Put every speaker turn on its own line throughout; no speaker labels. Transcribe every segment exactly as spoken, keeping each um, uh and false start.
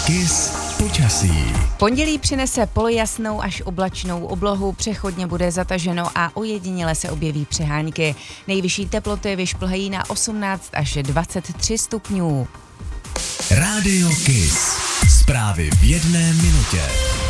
Kiss počasí.
Pondělí přinese polojasnou až oblačnou oblohu, přechodně bude zataženo a ojediněle se objeví přehánky. Nejvyšší teploty vyšplhají na osmnáct až dvacet tři stupňů.
Rádio Kiss. Zprávy v jedné minutě.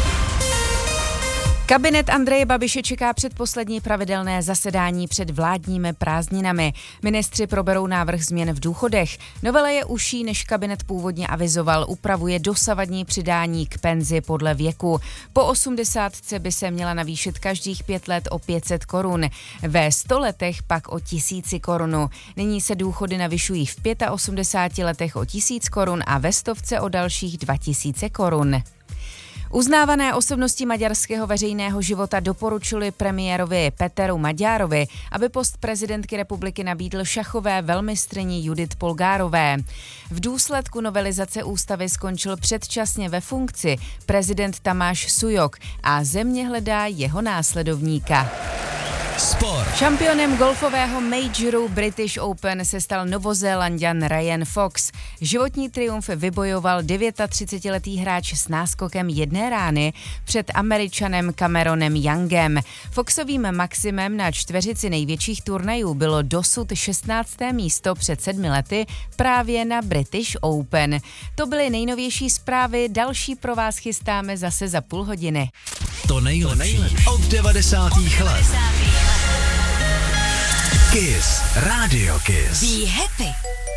Kabinet Andreje Babiše čeká předposlední pravidelné zasedání před vládními prázdninami. Ministři proberou návrh změn v důchodech. Novela je užší, než kabinet původně avizoval, upravuje dosavadní přidání k penzi podle věku. Po osmdesátce by se měla navýšit každých pět let o pět set korun. Ve sto letech pak o tisíci korun. Nyní se důchody navyšují v osmdesáti pěti letech o tisíc korun a ve stovce o dalších dva tisíce korun. Uznávané osobnosti maďarského veřejného života doporučili premiérovi Peteru Magyárovi, aby post prezidentky republiky nabídl šachové velmistryni Judith Polgárové. V důsledku novelizace ústavy skončil předčasně ve funkci prezident Tamáš Sujok a země hledá jeho následovníka.
Sport.
Šampionem golfového majoru British Open se stal Novozélanďan Ryan Fox. Životní triumf vybojoval třicetidevětiletý hráč s náskokem jedné rány před Američanem Cameronem Youngem. Foxovým maximem na čtveřici největších turnajů bylo dosud šestnácté místo před sedmi lety právě na British Open. To byly nejnovější zprávy, další pro vás chystáme zase za půl hodiny.
To nejlepší od devadesátých let. Kiss. Radio Kiss.
Be happy.